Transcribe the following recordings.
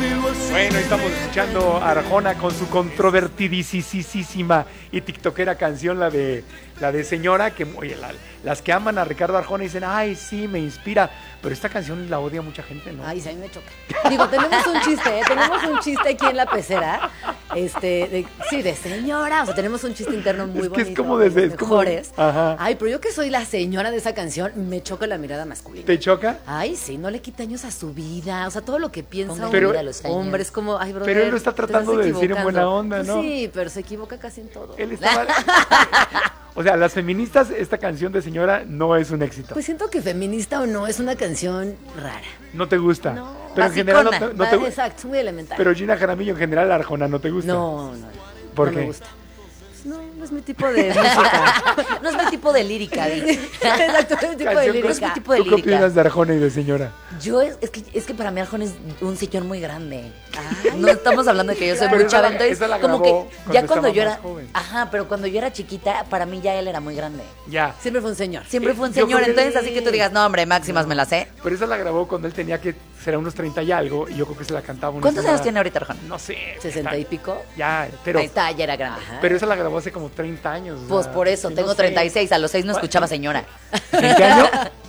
Bueno, estamos escuchando a Arjona con su controvertidísima y tiktokera canción, la de Señora, que oye, las que aman a Ricardo Arjona dicen, ay, sí, me inspira, pero esta canción la odia mucha gente, ¿no? Ay, sí, a mí me choca. Digo, tenemos un chiste aquí en la pecera, de señora, o sea, tenemos un chiste interno muy bonito. Es como de los mejores. Ajá. Ay, pero yo que soy la señora de esa canción, me choca la mirada masculina. ¿Te choca? Ay, sí, no le quita años a su vida, o sea, todo lo que piensa Pero- de los hombres, como, ay, brother, Pero él lo está tratando te de estás decir en buena equivocando. onda, ¿no? Sí, pero se equivoca casi en todo. Él estaba... O sea, las feministas, esta canción de Señora no es un éxito. Pues siento que feminista o no, es una canción rara. No te gusta. No, pero en general no te gusta. Exacto, muy elemental. Pero Gina Jaramillo, en general, Arjona, ¿no te gusta? No, ¿Por no qué? me gusta. No es mi tipo de música. No es mi tipo de lírica, Di. Exacto, no es mi tipo de Canción, lírica. No es mi tipo de ¿Tú qué lírica. opinas de Arjona y de Señora? Yo es que para mí Arjona es un señor muy grande. No estamos hablando de que yo soy Pero muy esa la- chava, entonces esa la como grabó que ya cuando cuando yo estaba era, más joven. ajá, pero cuando yo era chiquita, para mí ya él era muy grande. Ya. Siempre fue un señor. Siempre fue un Yo señor, creo que entonces así que tú digas, no hombre, máximas me las sé. Pero esa la grabó cuando él tenía que será unos 30 y algo, y yo creo que se la cantaba una ¿Cuántos señora- años tiene ahorita Arjona? No sé. 60 y pico. Ya, pero, Ahí está, ya era grande. pero esa la grabó hace como 30 años. o Pues sea, por eso, y no tengo sé. 36, a los 6 no escuchaba señora. ¿En qué año?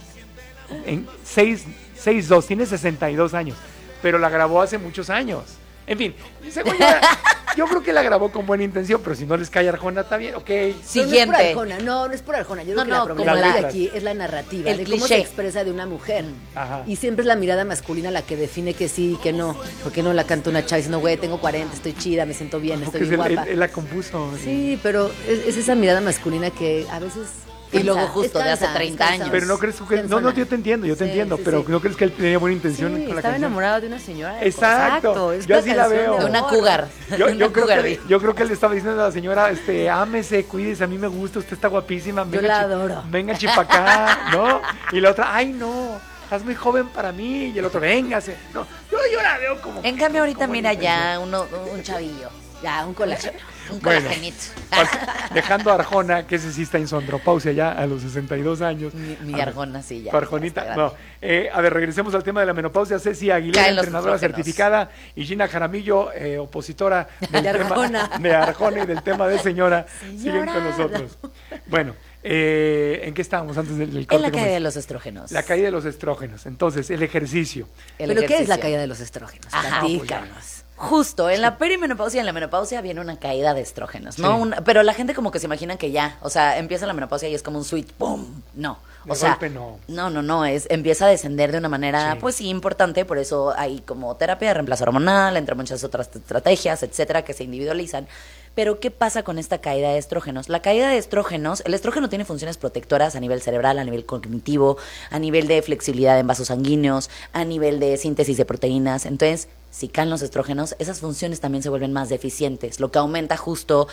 En 6'2", tiene 62 años, pero la grabó hace muchos años. En fin, según yo creo que la grabó con buena intención, pero si no les cae Arjona, está bien, ok. Pero Siguiente. No es por Arjona, no es por Arjona. Yo creo que la como problemática la- aquí es la narrativa, el de cómo cliché. se expresa de una mujer. Ajá. Y siempre es la mirada masculina la que define que sí y que no. Porque no la canta una chava diciendo, güey, tengo 40, estoy chida, me siento bien, Porque estoy bien él, guapa. él la compuso. Sí, pero es esa mirada masculina que a veces... Y luego cansa, justo es de hace cansa, 30 es cansa. años. Pero no crees que... No, Cansona. yo te entiendo, Sí, sí, pero sí. ¿no crees que él tenía buena intención Sí, con la estaba canción? enamorado de una señora. Exacto, es yo una así la canción veo. De una amor. cougar. Yo, De una yo creo cougar, que, Di. yo creo que él le estaba diciendo a la señora, ámese, cuídese, a mí me gusta, usted está guapísima. Yo la adoro. Venga, chipacá, ¿no? Y la otra, ay, no, estás muy joven para mí. Y el otro, véngase. No, yo la veo como... En cambio ahorita como mira intención. ya un chavillo. Ya, un colágeno. Un Bueno. colagenito. Dejando a Arjona, que ese sí está en su andropausia ya a los 62 años. Mi A ver, Arjona sí ya. tu Arjonita, está no. grande. A ver, regresemos al tema de la menopausia. Ceci Aguilera, Caen los entrenadora estrógenos. certificada, y Gina Jaramillo, opositora del De tema Arjona. de Arjona y del tema de señora, siguen con nosotros. Bueno, ¿en qué estábamos antes del corte? En la caída de comercial? los estrógenos. La caída de los estrógenos. Entonces, el ejercicio. El ¿Pero qué es la ejercicio. caída de los estrógenos? Ajá, Platícanos. Justo, en la perimenopausia y en la menopausia viene una caída de estrógenos, ¿no? Sí. Pero la gente como que se imagina que ya, o sea, empieza la menopausia y es como un switch, ¡pum! No. De O sea, golpe no. No, empieza a descender de una manera, Sí. pues sí, importante, por eso hay como terapia de reemplazo hormonal, entre muchas otras estrategias, etcétera, que se individualizan. Pero, ¿qué pasa con esta caída de estrógenos? La caída de estrógenos, el estrógeno tiene funciones protectoras a nivel cerebral, a nivel cognitivo, a nivel de flexibilidad en vasos sanguíneos, a nivel de síntesis de proteínas. Entonces, si caen los estrógenos, esas funciones también se vuelven más deficientes, lo que aumenta justo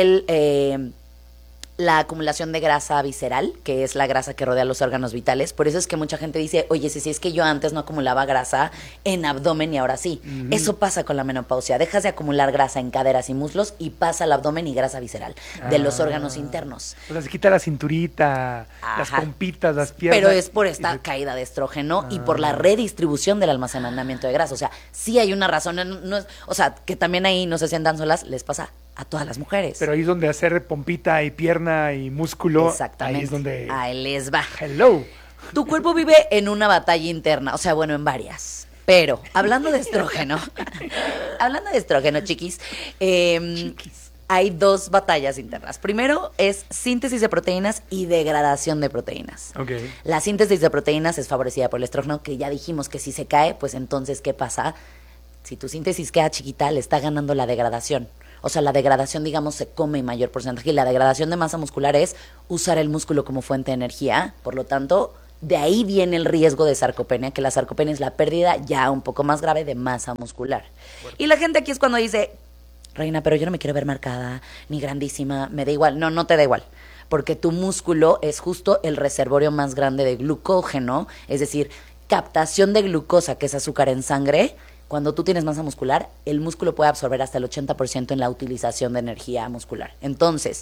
la acumulación de grasa visceral, que es la grasa que rodea los órganos vitales. Por eso es que mucha gente dice, oye, si es que yo antes no acumulaba grasa en abdomen y ahora sí. Eso pasa con la menopausia. Dejas de acumular grasa en caderas y muslos y pasa al abdomen y grasa visceral de los órganos internos. O sea, se quita la cinturita, las Ajá. pompitas, las piernas. Pero es por y esta se- caída de estrógeno y por la redistribución del almacenamiento de grasa. O sea, sí hay una razón. No es- o sea, que también ahí no se sientan solas, les pasa a todas las mujeres. Pero ahí es donde hacer pompita y pierna y músculo. Exactamente. Ahí es donde... Ahí les va. Hello. Tu cuerpo vive en una batalla interna, o sea, bueno, en varias. Pero, hablando de estrógeno, chiquis, hay dos batallas internas. Primero es síntesis de proteínas y degradación de proteínas. Ok. La síntesis de proteínas es favorecida por el estrógeno, que ya dijimos que si se cae, pues entonces, ¿qué pasa? Si tu síntesis queda chiquita, le está ganando la degradación. O sea, la degradación, digamos, se come en mayor porcentaje. Y la degradación de masa muscular es usar el músculo como fuente de energía. Por lo tanto, de ahí viene el riesgo de sarcopenia, que la sarcopenia es la pérdida ya un poco más grave de masa muscular. Y la gente aquí es cuando dice, Reina, pero yo no me quiero ver marcada, ni grandísima, me da igual. No, no te da igual. Porque tu músculo es justo el reservorio más grande de glucógeno, es decir, captación de glucosa, que es azúcar en sangre. Cuando tú tienes masa muscular, el músculo puede absorber hasta el 80% en la utilización de energía muscular. Entonces,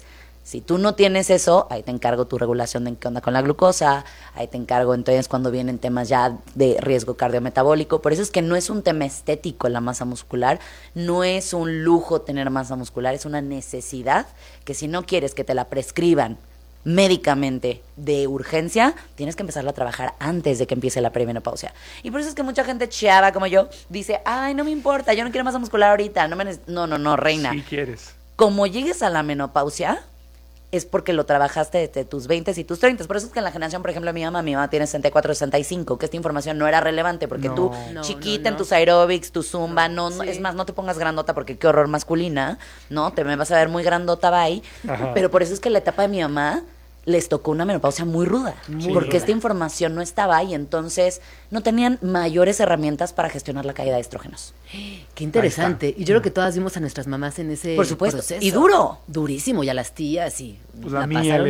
Si tú no tienes eso, ahí te encargo tu regulación de qué onda con la glucosa, ahí te encargo entonces cuando vienen temas ya de riesgo cardiometabólico. Por eso es que no es un tema estético la masa muscular, no es un lujo tener masa muscular, es una necesidad que si no quieres que te la prescriban médicamente de urgencia, tienes que empezarla a trabajar antes de que empiece la perimenopausia. Y por eso es que mucha gente chava como yo dice, ay, no me importa, yo no quiero masa muscular ahorita. No, reina. Sí quieres. Como llegues a la menopausia, es porque lo trabajaste desde tus 20 y tus 30. Por eso es que en la generación, por ejemplo, mi mamá tiene 64, 65, que esta información no era relevante, porque tú, chiquita en tus aeróbics, tu zumba, es más, no te pongas grandota porque qué horror masculina, ¿no? Te me vas a ver muy grandota, bye. Ajá. Pero por eso es que la etapa de mi mamá les tocó una menopausia muy ruda, porque esta información no estaba y entonces no tenían mayores herramientas para gestionar la caída de estrógenos. Qué interesante. Y yo creo que todas vimos a nuestras mamás en ese Por supuesto. proceso. Y duro. Durísimo. Y a las tías y Pues la la mía pasaron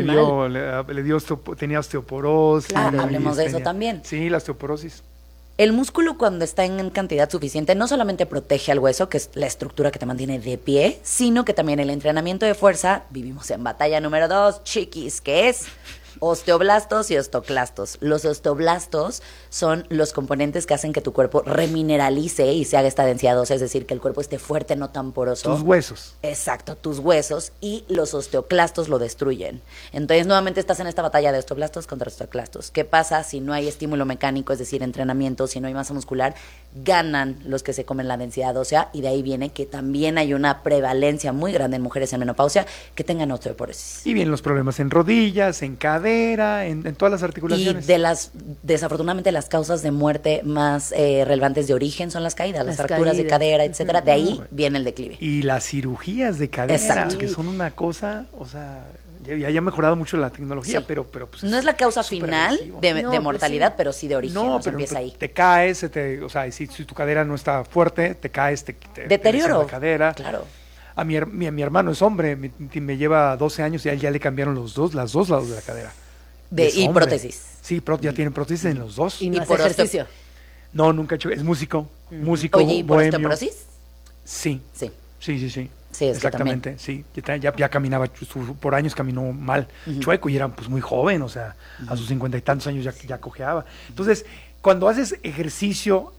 le dio tenía osteoporosis. Claro, hablemos de eso también. Sí, la osteoporosis. El músculo cuando está en cantidad suficiente no solamente protege al hueso, que es la estructura que te mantiene de pie, sino que también el entrenamiento de fuerza, vivimos en batalla número 2, chiquis, que es osteoblastos y osteoclastos. Los osteoblastos son los componentes que hacen que tu cuerpo remineralice y se haga esta densidad ósea, es decir, que el cuerpo esté fuerte, no tan poroso. Tus huesos. Exacto, tus huesos, y los osteoclastos lo destruyen. Entonces, nuevamente estás en esta batalla de osteoblastos contra osteoclastos. ¿Qué pasa si no hay estímulo mecánico, es decir, entrenamiento, si no hay masa muscular? Ganan los que se comen la densidad ósea, y de ahí viene que también hay una prevalencia muy grande en mujeres en menopausia que tengan osteoporosis. Y vienen los problemas en rodillas, en cadera, en todas las Y articulaciones. desafortunadamente, las causas de muerte más relevantes de origen son las caídas, las fracturas de caídas. cadera, etcétera. De ahí viene el declive. Y las cirugías de cadera, Exacto. que son una cosa, o sea, ya ha mejorado mucho la tecnología, Sí. pero pues No es la causa súper final agresivo. de No, pues mortalidad, sí. pero sí de origen. No, o sea, pero empieza ahí. te caes, o sea, si tu cadera no está fuerte, te caes, te Deterioro. lesionas la cadera. Claro. A mi hermano es hombre, me lleva 12 años y a él ya le cambiaron las dos lados de la cadera. Es Y hombre. prótesis. Sí, ya tienen prótesis en los dos. Y no Y hace por ejercicio. No, nunca he hecho, es músico, músico, Oye, ¿y por bohemio. osteoporosis? Sí, Sí. sí. Sí, es que exactamente, sí. Ya caminaba, por años caminó mal, chueco, y era pues muy joven, o sea, a sus 50 y tantos años ya cojeaba. Entonces, cuando haces ejercicio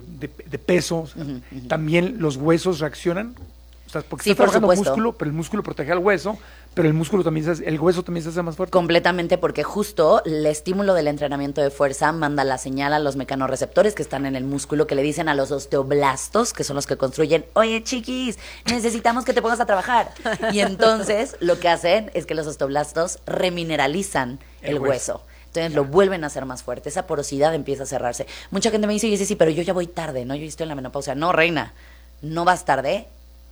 de peso, también los huesos reaccionan. O sea, porque Sí, estás por trabajando supuesto. músculo, pero el músculo protege al hueso, pero el hueso también se hace más fuerte. Completamente, porque justo el estímulo del entrenamiento de fuerza manda la señal a los mecanorreceptores que están en el músculo, que le dicen a los osteoblastos, que son los que construyen, oye, chiquis, necesitamos que te pongas a trabajar. Y entonces lo que hacen es que los osteoblastos remineralizan el hueso. Entonces lo vuelven a hacer más fuerte. Esa porosidad empieza a cerrarse. Mucha gente me dice, oye, sí, pero yo ya voy tarde, ¿no? Yo estoy en la menopausia. No, reina, no vas tarde.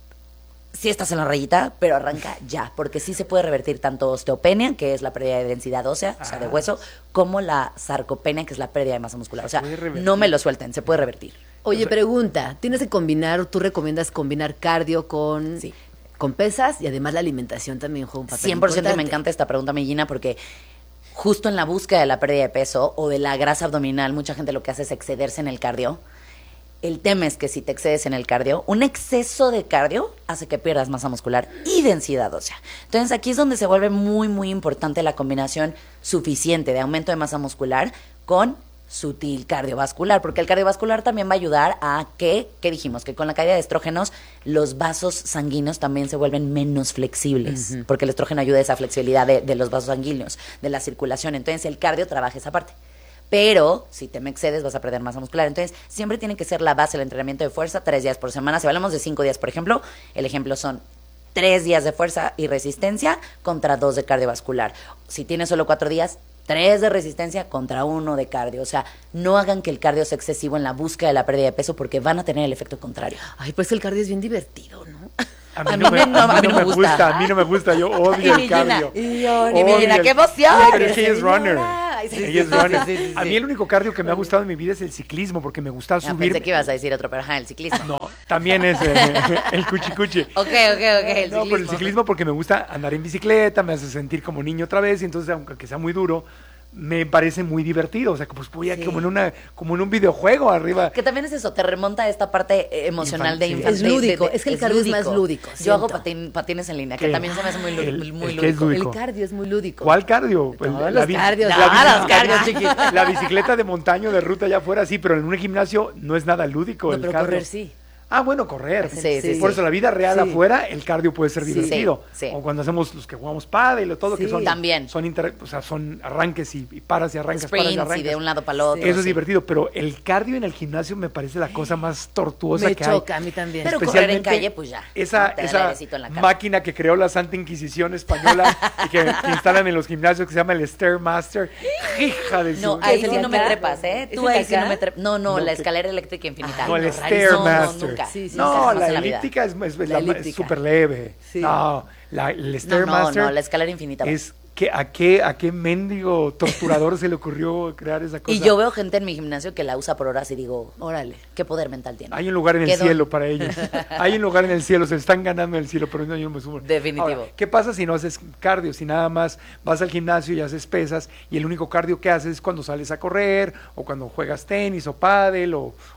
Sí estás en la rayita, pero arranca ya, porque sí se puede revertir tanto osteopenia, que es la pérdida de densidad ósea, o sea, de hueso, como la sarcopenia, que es la pérdida de masa muscular. O sea, puede revertir. no me lo suelten, se puede revertir. Oye, pregunta. ¿Tienes que combinar, tú recomiendas combinar cardio con, Sí. con pesas? Y además la alimentación también juega un papel 100% me importante. encanta esta pregunta, Mellina, porque justo en la búsqueda de la pérdida de peso o de la grasa abdominal, mucha gente lo que hace es excederse en el cardio. El tema es que si te excedes en el cardio, un exceso de cardio hace que pierdas masa muscular y densidad ósea. Entonces aquí es donde se vuelve muy, muy importante la combinación suficiente de aumento de masa muscular con sutil cardiovascular, porque el cardiovascular también va a ayudar a que, ¿qué dijimos? Que con la caída de estrógenos, los vasos sanguíneos también se vuelven menos flexibles, porque el estrógeno ayuda a esa flexibilidad de los vasos sanguíneos, de la circulación. Entonces el cardio trabaja esa parte. Pero si te me excedes vas a perder masa muscular. Entonces siempre tiene que ser la base el entrenamiento de fuerza 3 días por semana. Si hablamos de 5 días, por ejemplo, el ejemplo son 3 días de fuerza y resistencia contra 2 de cardiovascular. Si tienes solo 4 días, 3 de resistencia contra 1 de cardio. O sea, no hagan que el cardio sea excesivo en la búsqueda de la pérdida de peso, porque van a tener el efecto contrario. Ay, pues el cardio es bien divertido, ¿no? A A mí no mí no me me gusta. gusta, a mí no me gusta, yo odio el cardio. Y Odio mi Gina, el- ¡qué emoción! Pero es que ella es runner. Ay, sí, Ella es sí, runner. sí, sí, sí. A mí el único cardio que me ha gustado en mi vida es el ciclismo, porque me gusta Ah, subir. pensé que ibas a decir otro, pero ajá, el ciclismo. No, también es el cuchicuchi. Ok, el No, por el ciclismo porque me gusta andar en bicicleta, me hace sentir como niño otra vez, y entonces, aunque sea muy duro, me parece muy divertido. O sea, pues voy a Sí. como en un videojuego arriba. Que también es eso, te remonta a esta parte emocional de Sí. infancia. Es lúdico, es que el cardio es más lúdico, Yo hago siento. patines en línea, que ¿Qué? también se me hace muy, muy ¿El qué es lúdico. lúdico? El cardio es muy lúdico. ¿Cuál cardio? Todos los cardios. la Ah, los bicicleta- cardios, chiquito. La bicicleta de montaña de ruta allá afuera, sí, pero en un gimnasio no es nada lúdico. No, el pero cardio. correr sí. Ah, bueno, correr. Sí, sí, Por sí. eso la vida real Sí. afuera, el cardio puede ser Sí. divertido. Sí, sí. O cuando hacemos los que jugamos pádel o todo, que Sí. son También. son arranques y paras y arrancas, paras y Sprints y arrancas. de un lado para el otro. Eso es sí. divertido, pero el cardio en el gimnasio me parece la cosa más tortuosa Me que choca, hay. a mí también. Pero correr en Especialmente calle, pues ya. Esa, ¿no? Te da el esa airecito en la cara. máquina que creó la Santa Inquisición española y que instalan en los gimnasios que se llama el Stairmaster. Hija de su... No, ahí ¿Es sí el no de me acá? trepas, ¿eh? ¿Es Tú el de ahí sí no acá? me trepas. No, No, la que- escalera eléctrica infinita. No, el rarísimo. Stairmaster. No, nunca. Sí, sí, no, jamás la en la vida. elíptica es La elíptica. súper leve. Sí. No, el No, Stairmaster no, la escalera infinita. es que a qué mendigo torturador se le ocurrió crear esa cosa. Y yo veo gente en mi gimnasio que la usa por horas y digo, Órale. qué poder mental tiene. Hay un lugar en el Qué don. cielo para ellos. Hay un lugar en el cielo, se están ganando en el cielo, pero no, yo no me sumo. Definitivo. Ahora, ¿qué pasa si no haces cardio? Si nada más vas al gimnasio y haces pesas y el único cardio que haces es cuando sales a correr o cuando juegas tenis o pádel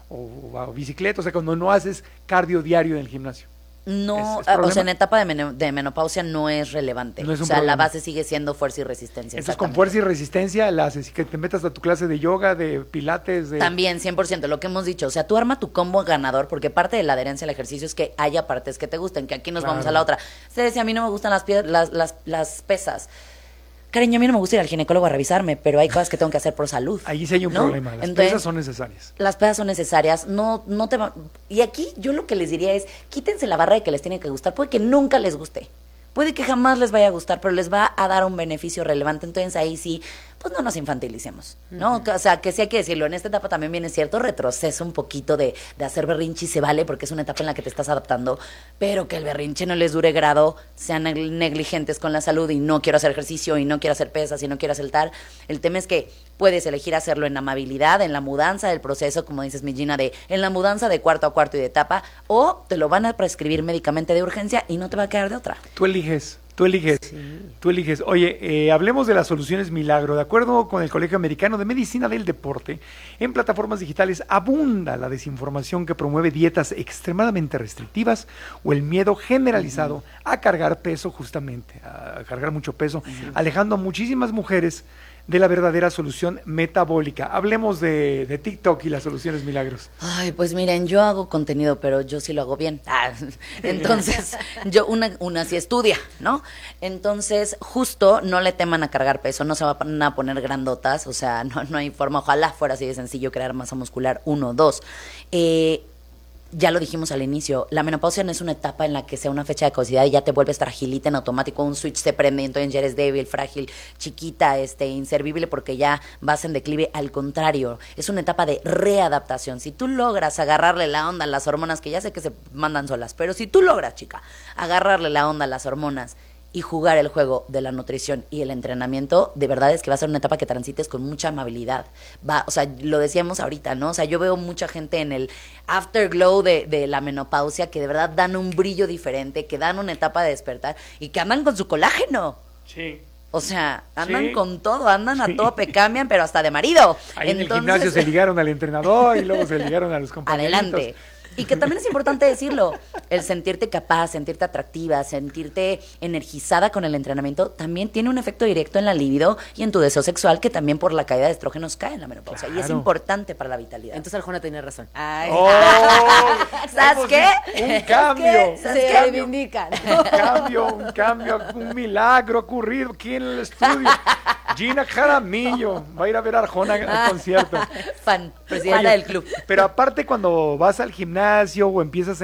o bicicleta, o sea, cuando no haces cardio diario en el gimnasio. No, ¿Es problema? o sea, en etapa de menopausia no es relevante. No es un o sea, la problema. base sigue siendo fuerza y resistencia. Entonces, con exactamente. fuerza y resistencia la haces y que te metas a tu clase de yoga, de pilates, de... También, 100%, lo que hemos dicho. O sea, tú arma tu combo ganador, porque parte de la adherencia al ejercicio es que haya partes que te gusten, que aquí nos Claro. vamos a la otra. Se decía, a mí no me gustan las pesas. Cariño, a mí no me gusta ir al ginecólogo a revisarme, pero hay cosas que tengo que hacer por salud. Ahí sí hay un ¿no? problema, las Entonces, pesas son necesarias. Las pesas son necesarias, no te va... Y aquí yo lo que les diría es, quítense la barra de que les tiene que gustar, puede que nunca les guste, puede que jamás les vaya a gustar, pero les va a dar un beneficio relevante, entonces ahí sí, pues no nos infantilicemos, ¿no? O sea, que sí hay que decirlo, en esta etapa también viene cierto retroceso un poquito de hacer berrinche y se vale, porque es una etapa en la que te estás adaptando, pero que el berrinche no les dure grado, sean negligentes con la salud y no quiero hacer ejercicio y no quiero hacer pesas y no quiero hacer tal. El tema es que puedes elegir hacerlo en amabilidad, en la mudanza del proceso, como dices mi Gina, en la mudanza de cuarto a cuarto y de etapa, o te lo van a prescribir médicamente de urgencia y no te va a quedar de otra. Tú eliges. Tú eliges. Oye, hablemos de las soluciones milagro. De acuerdo con el Colegio Americano de Medicina del Deporte, en plataformas digitales abunda la desinformación que promueve dietas extremadamente restrictivas o el miedo generalizado a cargar peso, justamente, a cargar mucho peso, alejando a muchísimas mujeres de la verdadera solución metabólica. Hablemos de TikTok y las soluciones milagros. Ay, pues miren, yo hago contenido, pero yo sí lo hago bien. Entonces, una sí estudia, ¿no? Entonces, justo no le teman a cargar peso, no se van a poner grandotas, o sea, no hay forma, ojalá fuera así de sencillo crear masa muscular, 1, 2. Ya lo dijimos al inicio, la menopausia no es una etapa en la que sea una fecha de caducidad y ya te vuelves fragilita en automático, un switch se prende, entonces ya eres débil, frágil, chiquita, inservible porque ya vas en declive. Al contrario, es una etapa de readaptación. Si tú logras agarrarle la onda a las hormonas, que ya sé que se mandan solas, pero si tú logras, chica, agarrarle la onda a las hormonas y jugar el juego de la nutrición y el entrenamiento, de verdad es que va a ser una etapa que transites con mucha amabilidad. O sea, lo decíamos ahorita, ¿no? O sea, yo veo mucha gente en el afterglow de la menopausia que de verdad dan un brillo diferente, que dan una etapa de despertar y que andan con su colágeno. Sí. O sea, andan Sí. con todo, andan a tope, cambian, pero hasta de marido. Ahí en el gimnasio se ligaron al entrenador y luego se ligaron a los compañeritos. Adelante. Y que también es importante decirlo, el sentirte capaz, sentirte atractiva, sentirte energizada con el entrenamiento, también tiene un efecto directo en la libido y en tu deseo sexual, que también por la caída de estrógenos cae en la menopausia. Y es Claro. importante para la vitalidad. Entonces Arjona tenía razón. Ay. ¡Oh! ¿Sabes qué? Un cambio. Se reivindican. Un cambio, un milagro ocurrido aquí en el estudio. Gina Jaramillo va a ir a ver a Arjona al concierto. Fan, presidenta Oye, del club. Pero aparte cuando vas al gimnasio o empiezas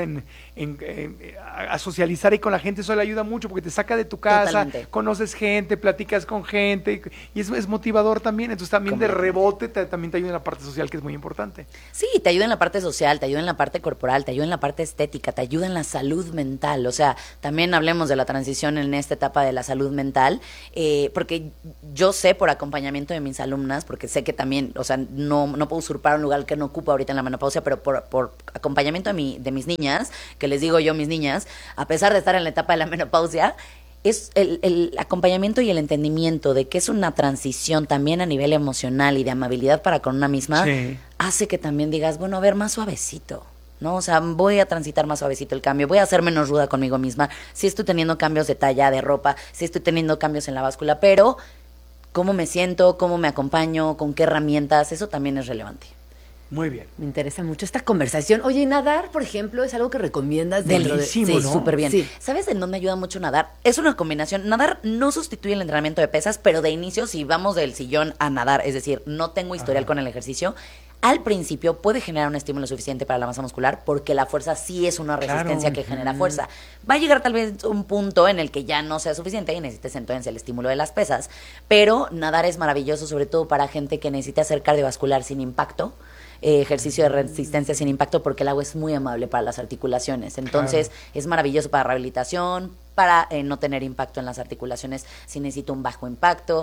a socializar ahí con la gente, eso le ayuda mucho porque te saca de tu casa, Totalmente. conoces gente, platicas con gente y es motivador también. Entonces también de rebote también te ayuda en la parte social, que es muy importante. Sí, te ayuda en la parte social, te ayuda en la parte corporal, te ayuda en la parte estética, te ayuda en la salud mental. O sea, también hablemos de la transición en esta etapa de la salud mental, porque yo sé por acompañamiento de mis alumnas, porque sé que también, o sea, no puedo usurpar un lugar que no ocupo ahorita en la menopausia, pero por acompañamiento de mis niñas, que les digo yo mis niñas, a pesar de estar en la etapa de la menopausia, es el acompañamiento y el entendimiento de que es una transición también a nivel emocional y de amabilidad para con una misma, Sí. hace que también digas, bueno, a ver, más suavecito, ¿no? O sea, voy a transitar más suavecito el cambio, voy a ser menos ruda conmigo misma, si estoy teniendo cambios de talla, de ropa, si estoy teniendo cambios en la báscula, pero cómo me siento, cómo me acompaño, con qué herramientas, eso también es relevante. Muy bien. Me interesa mucho esta conversación. Oye, nadar, por ejemplo, es algo que recomiendas dentro Delísimo, de... ¿no? Sí, Súper bien. Sí. ¿Sabes en dónde ayuda mucho nadar? Es una combinación. Nadar no sustituye el entrenamiento de pesas, pero de inicio, si vamos del sillón a nadar, es decir, no tengo historial con el ejercicio, al principio puede generar un estímulo suficiente para la masa muscular porque la fuerza sí es una resistencia que genera fuerza. Va a llegar tal vez un punto en el que ya no sea suficiente y necesites entonces el estímulo de las pesas, pero nadar es maravilloso, sobre todo para gente que necesita hacer cardiovascular sin impacto. Ejercicio de resistencia sin impacto porque el agua es muy amable para las articulaciones. Entonces es maravilloso para rehabilitación, para no tener impacto en las articulaciones si necesito un bajo impacto,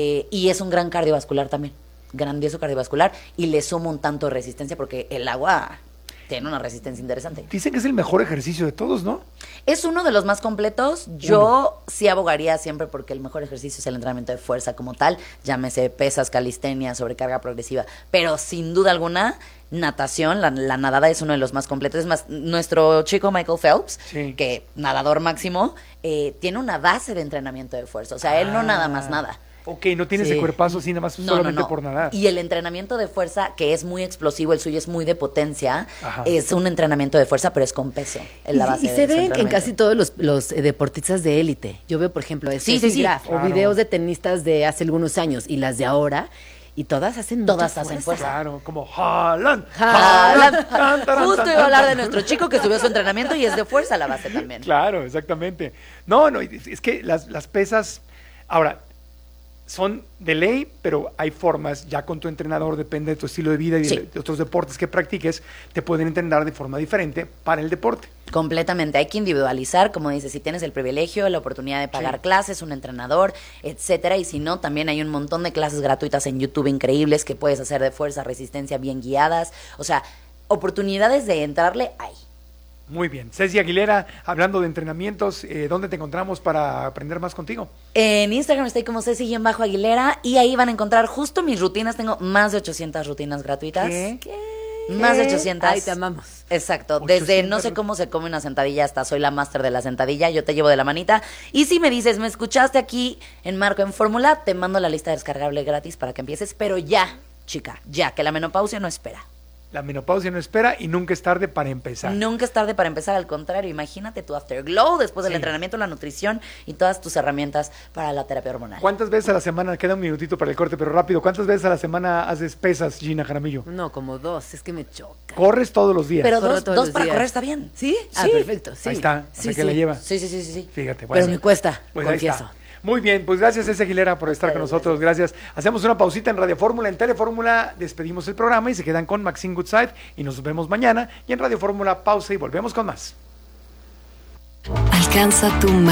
y es un gran cardiovascular también, grandioso cardiovascular, y le sumo un tanto de resistencia porque el agua tiene una resistencia interesante. Dicen que es el mejor ejercicio de todos, ¿no? Es uno de los más completos. Yo sí abogaría siempre porque el mejor ejercicio es el entrenamiento de fuerza como tal, llámese pesas, calistenia, sobrecarga progresiva, pero sin duda alguna natación, la nadada es uno de los más completos. Es más, nuestro chico Michael Phelps, Sí. que nadador máximo, tiene una base de entrenamiento de fuerza, o sea, él no nada más nada. Ok, no tiene Sí. ese cuerpazo así nada más solamente por nadar. Y el entrenamiento de fuerza, que es muy explosivo, el suyo es muy de potencia, Ajá. es un entrenamiento de fuerza, pero es con peso. Es la base Y de se su ve en entrenamiento. casi todos los deportistas de élite. Yo veo, por ejemplo, Sí, sí, sí. Graf, o Claro. videos de tenistas de hace algunos años y las de ahora, y todas hacen Todas mucha hacen fuerza. Claro, como Haaland. Haaland. Tan, taran, Justo tan, iba a hablar tan. de nuestro chico que subió su entrenamiento y es de fuerza la base también. Claro, exactamente. No, es que las pesas, ahora, son de ley, pero hay formas, ya con tu entrenador, depende de tu estilo de vida y Sí. de otros deportes que practiques, te pueden entrenar de forma diferente para el deporte. Completamente, hay que individualizar, como dices, si tienes el privilegio, la oportunidad de pagar Sí. clases, un entrenador, etcétera, y si no, también hay un montón de clases gratuitas en YouTube increíbles que puedes hacer de fuerza, resistencia bien guiadas, o sea, oportunidades de entrarle hay. Muy bien. Ceci Aguilera, hablando de entrenamientos, ¿dónde te encontramos para aprender más contigo? En Instagram estoy como Ceci-Aguilera y ahí van a encontrar justo mis rutinas, tengo más de 800 rutinas gratuitas. ¿Qué? Más de 800. Ay, te amamos. Exacto, desde 800 no sé cómo se come una sentadilla hasta soy la máster de la sentadilla, yo te llevo de la manita. Y si me dices, me escuchaste aquí en Marco en Fórmula, te mando la lista descargable gratis para que empieces, pero ya, chica, ya, que la menopausia no espera. La menopausia no espera y nunca es tarde para empezar. Nunca es tarde para empezar, al contrario, imagínate tu afterglow después del Sí. entrenamiento, la nutrición y todas tus herramientas para la terapia hormonal. ¿Cuántas veces a la semana, queda un minutito para el corte, pero rápido, cuántas veces a la semana haces pesas, Gina Jaramillo? No, como dos, es que me choca. ¿Corres todos los días? Pero Corro dos, todos dos los para días. correr está bien. ¿Sí? Ah, Sí. perfecto, sí. Ahí está, Sí, hasta que sí. la lleva. Sí, sí, sí, sí, sí. Fíjate, bueno. Pero me cuesta, Pues ahí confieso. está. Muy bien, pues gracias Ceci Aguilera por estar con nosotros, gracias. Hacemos una pausita en Radio Fórmula, en Telefórmula, despedimos el programa y se quedan con Maxine Goodside y nos vemos mañana. Y en Radio Fórmula, pausa y volvemos con más. Alcanza tu